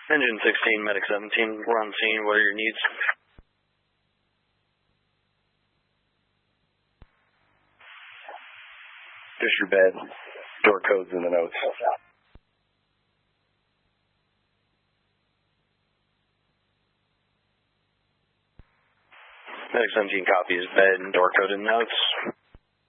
Engine 16, Medic 17, we're on scene. What are your needs? Just your bed. Door codes in the notes. Medic 17 copies, bed and door code in notes.